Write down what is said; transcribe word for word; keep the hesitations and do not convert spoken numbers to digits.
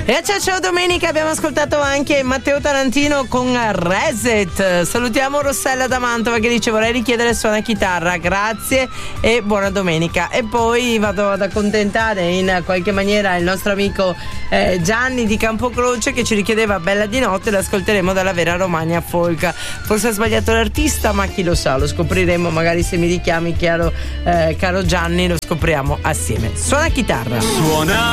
E a ciao ciao domenica abbiamo ascoltato anche Matteo Tarantino con Reset. Salutiamo Rossella da Mantova che dice vorrei richiedere suona chitarra, grazie e buona domenica. E poi vado ad accontentare in qualche maniera il nostro amico eh, Gianni di Campocroce che ci richiedeva Bella di notte, l'ascolteremo dalla Vera Romagna Folk. Forse ha sbagliato l'artista, ma chi lo sa, lo scopriremo magari se mi richiami, chiaro, eh, caro Gianni, lo scopriamo assieme. Suona chitarra. Suona